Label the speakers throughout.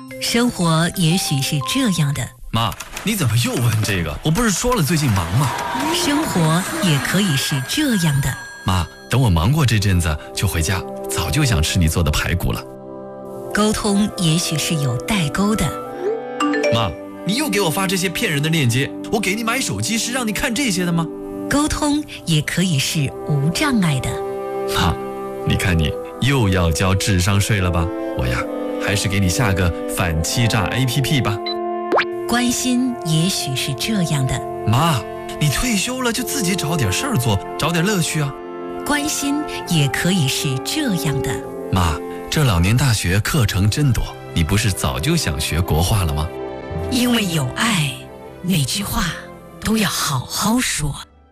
Speaker 1: 生活也许是这样的。
Speaker 2: 妈，你怎么又问这个？我不是说了最近忙吗？
Speaker 1: 生活也可以是这样的。
Speaker 2: 妈，等我忙过这阵子就回家，早就想吃你做的排骨了。
Speaker 1: 沟通也许是有代沟的。
Speaker 2: 妈，你又给我发这些骗人的链接，我给你买手机是让你看这些的吗？
Speaker 1: 沟通也可以是无障碍的。
Speaker 2: 妈，你看你又要交智商税了吧？我呀，还是给你下个反欺诈 APP 吧。
Speaker 1: 关心也许是这样的。
Speaker 2: 妈，你退休了就自己找点事儿做，找点乐趣啊。
Speaker 1: 关心也可以是这样的。
Speaker 2: 妈，这老年大学课程真多，你不是早就想学国画了吗？
Speaker 1: 因为有爱，每句话都要好好说。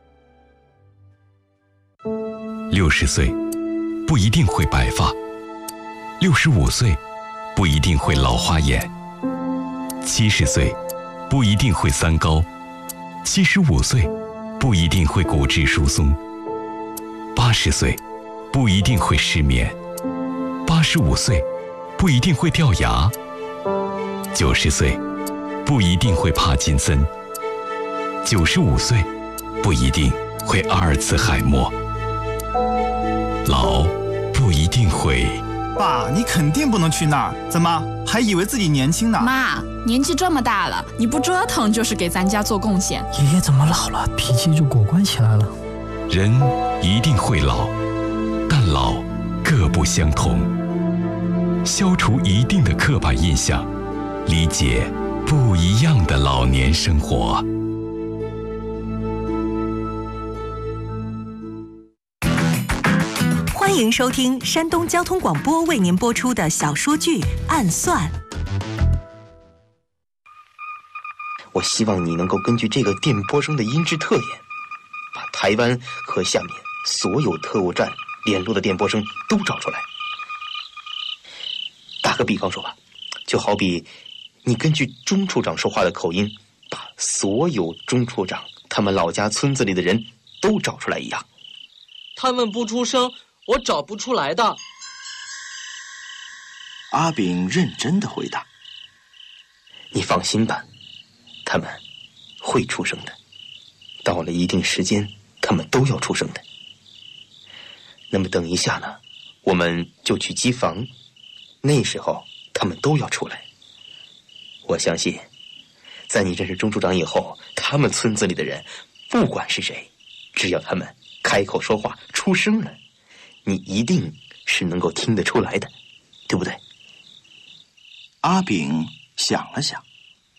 Speaker 3: 60岁不一定会白发，65岁不一定会老花眼，70岁不一定会三高，75岁不一定会骨质疏松，80岁不一定会失眠，85岁不一定会掉牙，90岁不一定会帕金森，95岁不一定会阿尔茨海默，老不一定会。
Speaker 4: 爸，你肯定不能去那儿，怎么还以为自己年轻呢？
Speaker 5: 妈，年纪这么大了，你不折腾就是给咱家做贡献。
Speaker 6: 爷爷怎么老了，脾气就果断起来了？
Speaker 3: 人一定会老，但老各不相同。消除一定的刻板印象，理解不一样的老年生活。
Speaker 7: 欢迎收听山东交通广播为您播出的小说剧《暗算》。
Speaker 8: 我希望你能够根据这个电波声的音质特点，把台湾和下面所有特务站联络的电波声都找出来。打个比方说吧，就好比你根据钟处长说话的口音，把所有钟处长他们老家村子里的人都找出来一样。
Speaker 9: 他们不出声，我找不出来的。
Speaker 8: 阿炳认真地回答：你放心吧，他们会出声的，到了一定时间他们都要出声的。那么等一下呢，我们就去机房，那时候他们都要出来。我相信在你认识钟处长以后，他们村子里的人不管是谁，只要他们开口说话出声了，你一定是能够听得出来的，对不对？
Speaker 4: 阿炳想了想，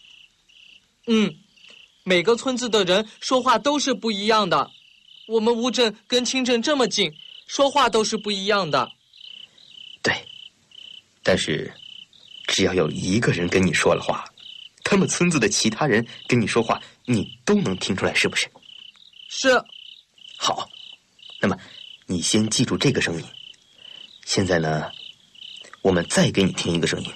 Speaker 9: 每个村子的人说话都是不一样的。我们乌镇跟青镇这么近，说话都是不一样的。
Speaker 8: 对，但是只要有一个人跟你说了话，他们村子的其他人跟你说话，你都能听出来，是不是？
Speaker 9: 是。
Speaker 8: 好，那么你先记住这个声音。现在呢，我们再给你听一个声音。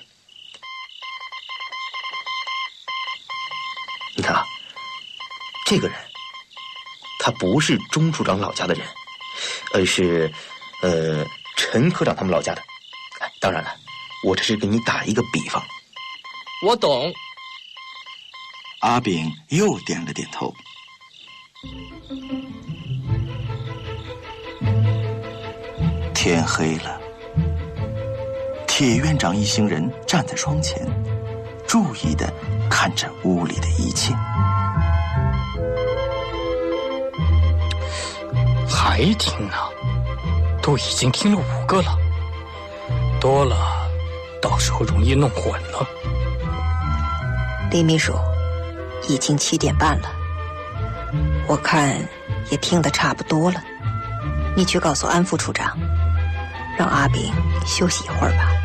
Speaker 8: 你看啊，这个人他不是钟处长老家的人，而是陈科长他们老家的。当然了，我这是给你打一个比方。
Speaker 9: 我懂。
Speaker 4: 阿炳又点了点头。天黑了，铁院长一行人站在窗前，注意地看着屋里的一切。
Speaker 6: 还听呢？都已经听了5个了，多了到时候容易弄混了。
Speaker 10: 李秘书，已经7点半了，我看也听得差不多了，你去告诉安副处长，让阿炳休息一会儿吧。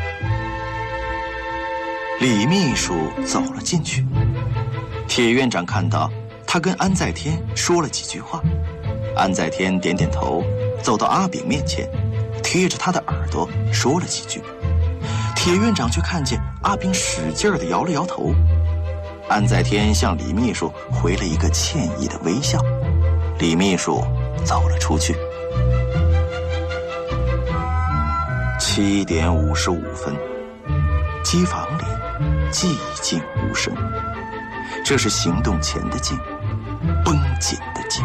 Speaker 4: 李秘书走了进去，铁院长看到他跟安在天说了几句话，安在天点点头，走到阿炳面前，贴着他的耳朵说了几句。铁院长却看见阿炳使劲地摇了摇头。安在天向李秘书回了一个歉意的微笑，李秘书走了出去。7点55分，机房里寂静无声。这是行动前的静，绷紧的静。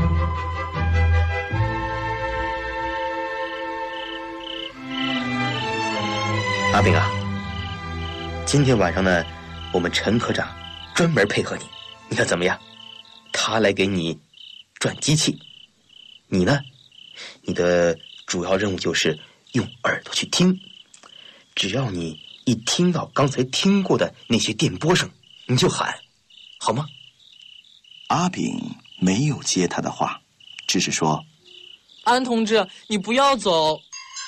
Speaker 8: 阿炳啊，今天晚上呢，我们陈科长专门配合你，你看怎么样？他来给你转机器，你呢，你的主要任务就是用耳朵去听，只要你一听到刚才听过的那些电波声，你就喊，好吗？
Speaker 4: 阿炳没有接他的话，只是说：“
Speaker 9: 安同志，你不要走。”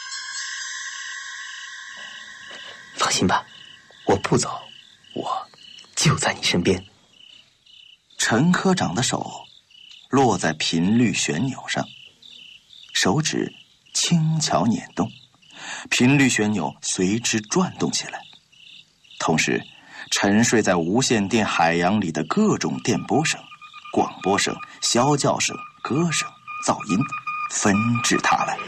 Speaker 8: 放心吧，我不走，我就在你身边。
Speaker 4: 陈科长的手落在频率旋钮上，手指轻巧捻动，频率旋钮随之转动起来。同时，沉睡在无线电海洋里的各种电波声、广播声、啸叫声、歌声、噪音纷至沓来。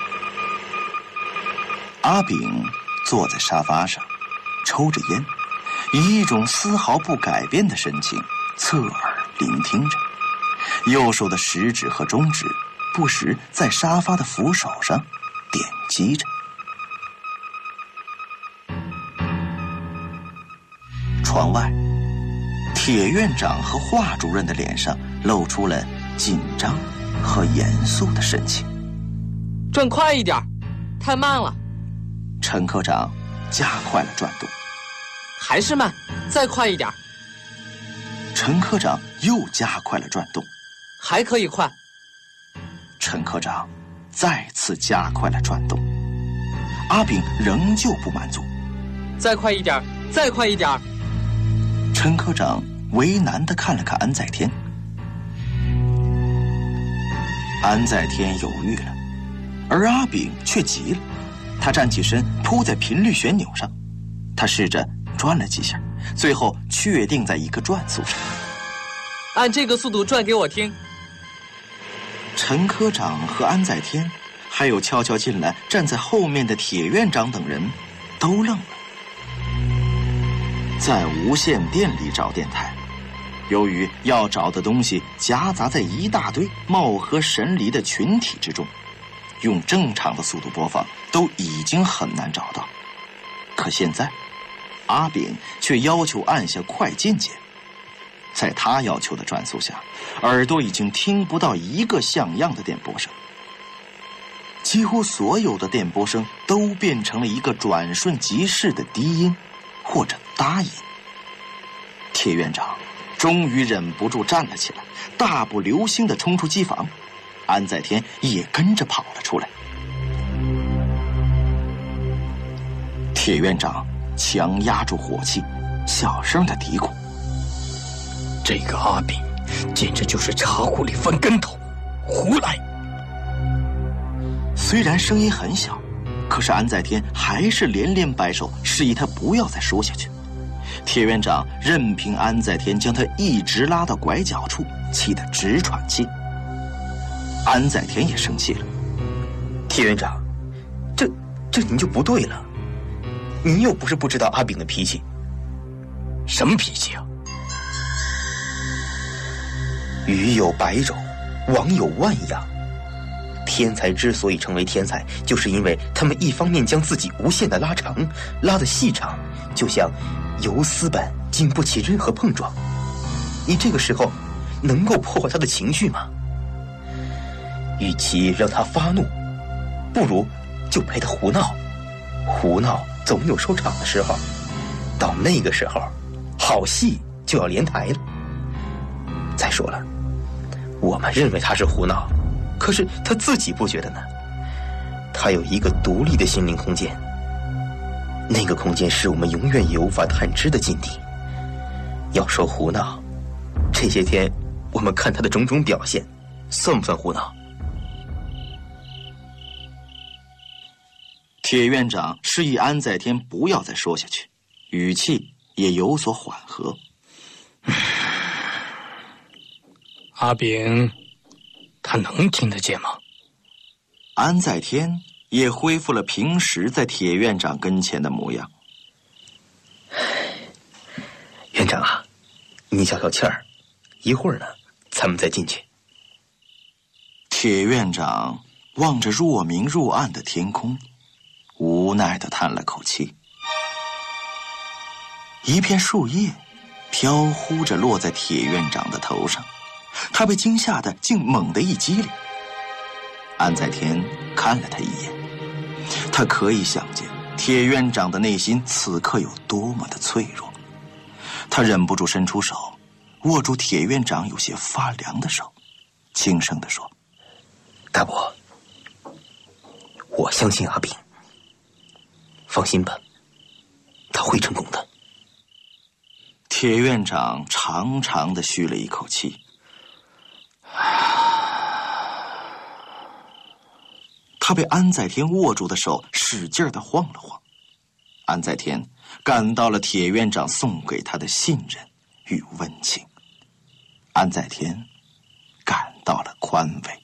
Speaker 4: 阿炳坐在沙发上，抽着烟，以一种丝毫不改变的神情侧耳聆听着，右手的食指和中指不时在沙发的扶手上点击着。窗外，铁院长和华主任的脸上露出了紧张和严肃的神情。
Speaker 9: 转快一点，太慢了。
Speaker 4: 陈科长加快了转动。
Speaker 9: 还是慢，再快一点。
Speaker 4: 陈科长又加快了转动。
Speaker 9: 还可以快。
Speaker 4: 陈科长再次加快了转动。阿炳仍旧不满足。
Speaker 9: 再快一点，再快一点。
Speaker 4: 陈科长为难地看了看安在天。安在天犹豫了，而阿炳却急了。他站起身，扑在频率旋钮上。他试着转了几下，最后确定在一个转速上。
Speaker 9: 按这个速度转给我听。
Speaker 4: 陈科长和安在天，还有悄悄进来站在后面的铁院长等人，都愣了。在无线电里找电台，由于要找的东西夹杂在一大堆貌合神离的群体之中，用正常的速度播放都已经很难找到。可现在阿炳却要求按下快进键，在他要求的转速下，耳朵已经听不到一个像样的电波声。几乎所有的电波声都变成了一个转瞬即逝的低音或者搭音。铁院长终于忍不住站了起来，大步流星地冲出机房。安在天也跟着跑了出来。铁院长强压住火气，小声地嘀咕：“
Speaker 6: 这个阿炳简直就是茶壶里翻跟头，胡来！”
Speaker 4: 虽然声音很小，可是安在天还是连连摆手，示意他不要再说下去。铁院长任凭安在天将他一直拉到拐角处，气得直喘气。安在天也生气了：“
Speaker 8: 铁院长，这您就不对了，您又不是不知道阿炳的脾气。”“
Speaker 6: 什么脾气啊？”“
Speaker 8: 鱼有百种，网有万样。天才之所以成为天才，就是因为他们一方面将自己无限的拉长，拉得细长，就像游丝般经不起任何碰撞。你这个时候能够破坏他的情绪吗？与其让他发怒，不如就陪他胡闹。胡闹总有收场的时候，到那个时候，好戏就要连台了。再说了，我们认为他是胡闹，可是他自己不觉得呢。他有一个独立的心灵空间，那个空间是我们永远也无法探知的禁地。要说胡闹，这些天我们看他的种种表现，算不算胡闹？”
Speaker 4: 铁院长示意安在天不要再说下去，语气也有所缓和。
Speaker 6: 阿炳，他能听得见吗？
Speaker 4: 安在天也恢复了平时在铁院长跟前的模样。
Speaker 8: 长啊，你消消气儿，一会儿呢，咱们再进去。
Speaker 4: 铁院长望着若明若暗的天空，无奈地叹了口气。一片树叶飘忽着落在铁院长的头上，他被惊吓得竟猛地一激灵。安在天看了他一眼，他可以想见铁院长的内心此刻有多么的脆弱。他忍不住伸出手，握住铁院长有些发凉的手，轻声地说：“
Speaker 8: 大伯，我相信阿炳，放心吧，他会成功的。”
Speaker 4: 铁院长长长的吁了一口气，他被安在天握住的手使劲地晃了晃。安在天感到了铁院长送给他的信任与温情，安在天感到了宽慰。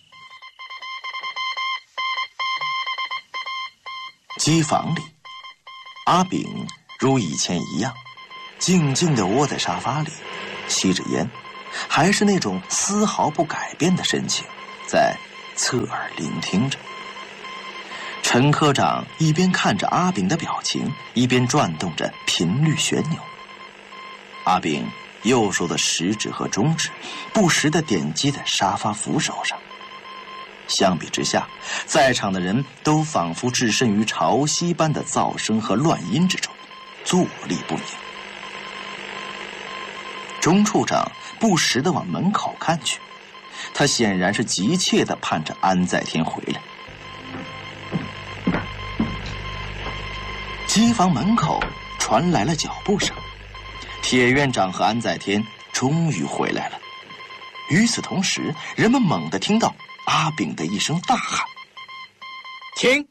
Speaker 4: 机房里，阿炳如以前一样静静地窝在沙发里，吸着烟，还是那种丝毫不改变的神情，在侧耳聆听着。陈科长一边看着阿炳的表情，一边转动着频率旋钮。阿炳右手的食指和中指不时地点击在沙发扶手上。相比之下，在场的人都仿佛置身于潮汐般的噪声和乱音之中，坐立不宁。钟处长不时地往门口看去，他显然是急切地盼着安在天回来。机房门口传来了脚步声，铁院长和安在天终于回来了。与此同时，人们猛地听到阿炳的一声大喊：“
Speaker 9: 停！”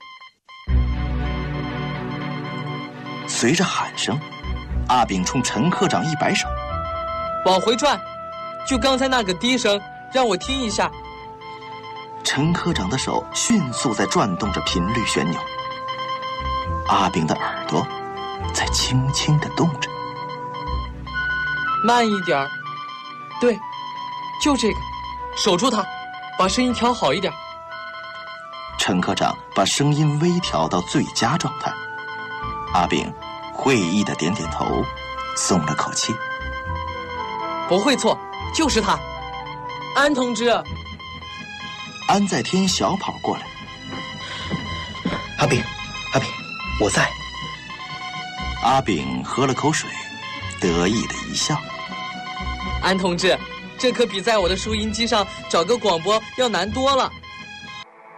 Speaker 4: 随着喊声，阿炳冲陈科长一摆手：“
Speaker 9: 往回转，就刚才那个低声，让我听一下。”
Speaker 4: 陈科长的手迅速在转动着频率旋钮，阿炳的耳朵在轻轻地动着。
Speaker 9: 慢一点儿，对，就这个，守住它，把声音调好一点。
Speaker 4: 陈科长把声音微调到最佳状态，阿炳会意地点点头，松了口气。
Speaker 9: 不会错，就是他，安同志。
Speaker 4: 安在天小跑过来：“
Speaker 8: 阿炳，阿炳，我在。”
Speaker 4: 阿炳喝了口水，得意的一笑：“
Speaker 9: 安同志，这可比在我的收音机上找个广播要难多了。”